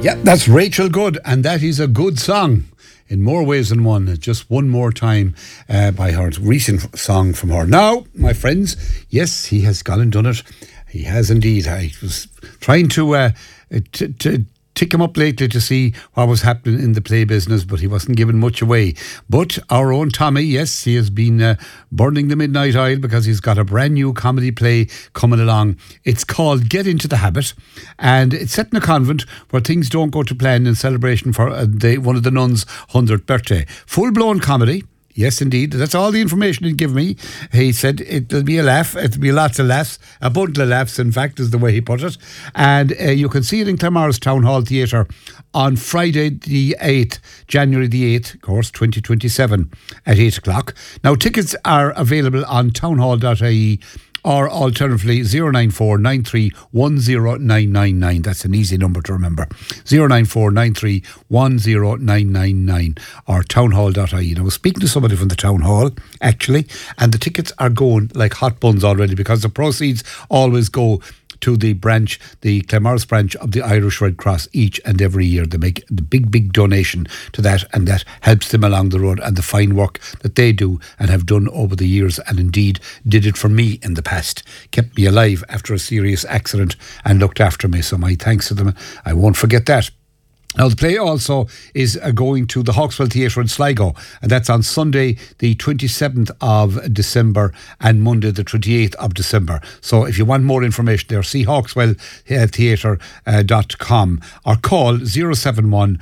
Yeah, that's Rachel Good, and that is a good song in more ways than one. Just one more time by her recent song from her. Now, my friends, yes, he has gone and done it. He has indeed. I was trying to tick him up lately to see what was happening in the play business, but he wasn't giving much away. But our own Tommy, yes, he has been burning the midnight oil because he's got a brand new comedy play coming along. It's called Get Into the Habit, and it's set in a convent where things don't go to plan in celebration for one of the nuns' 100th birthday. Full-blown comedy. Yes, indeed. That's all the information he'd give me. He said it'll be a laugh. It'll be lots of laughs. A bundle of laughs, in fact, is the way he put it. And you can see it in Claremorris Town Hall Theatre on Friday the 8th, January the 8th, of course, 2027 at 8 o'clock. Now, tickets are available on townhall.ie or alternatively 09493109999. That's an easy number to remember. 09493109999 or townhall.ie. Now, I was speaking to somebody from the town hall, actually, and the tickets are going like hot buns already because the proceeds always go to the branch, the Claremorris branch of the Irish Red Cross each and every year. They make the big donation to that, and that helps them along the road and the fine work that they do and have done over the years, and indeed did it for me in the past. Kept me alive after a serious accident and looked after me. So my thanks to them. I won't forget that. Now, the play also is going to the Hawkswell Theatre in Sligo, and that's on Sunday, the 27th of December and Monday, the 28th of December. So if you want more information there, see hawkswelltheatre.com or call 071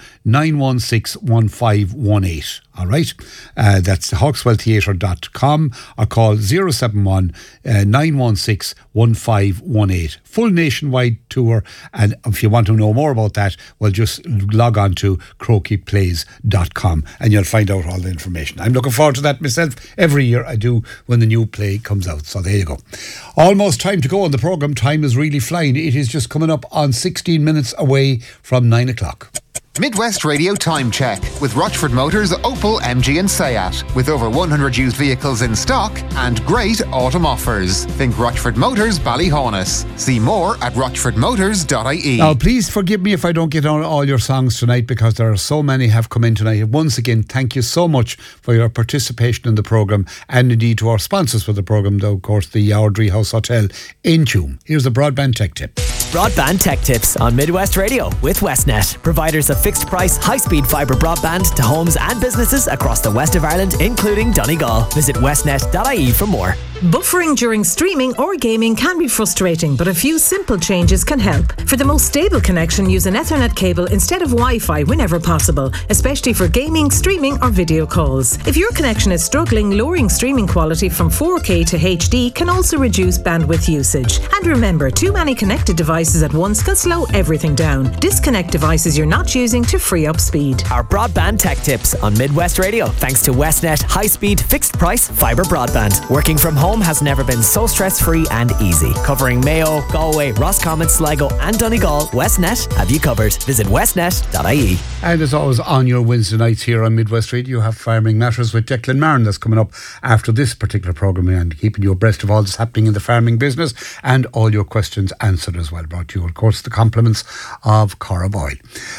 916 1518. All right, that's hawkswelltheatre.com or call 071 916 1518. Full nationwide tour, and if you want to know more about that, well, just log on to crokeyplays.com and you'll find out all the information. I'm looking forward to that myself. Every year I do when the new play comes out. So there you go. Almost time to go on the programme. Time is really flying. It is just coming up on 16 minutes away from 9 o'clock. Midwest Radio Time Check with Rochford Motors, Opel, MG and Seat. With over 100 used vehicles in stock and great autumn offers. Think Rochford Motors, Ballyhonus. See more at rochfordmotors.ie. Now, please forgive me if I don't get on all your songs tonight because there are so many have come in tonight. Once again, thank you so much for your participation in the programme, and indeed to our sponsors for the programme, though, of course, the Yardrey House Hotel in Tuam. Here's a broadband tech tip. Broadband Tech Tips on Midwest Radio with Westnet. Providers of fixed price, high-speed fibre broadband to homes and businesses across the west of Ireland, including Donegal. Visit westnet.ie for more. Buffering during streaming or gaming can be frustrating, but a few simple changes can help. For the most stable connection, use an Ethernet cable instead of Wi-Fi whenever possible, especially for gaming, streaming or video calls. If your connection is struggling, lowering streaming quality from 4K to HD can also reduce bandwidth usage. And remember, too many connected devices at once can slow everything down. Disconnect devices you're not using to free up speed. Our broadband tech tips on Midwest Radio, thanks to Westnet high-speed fixed price fibre broadband. Working from home has never been so stress-free and easy. Covering Mayo, Galway, Roscommon, Sligo and Donegal, Westnet have you covered. Visit westnet.ie. And as always, on your Wednesday nights here on Midwest Radio, you have Farming Matters with Declan Marin that's coming up after this particular programme, and keeping you abreast of all that's happening in the farming business and all your questions answered as well. Brought to you, of course, the compliments of Cora Boyle.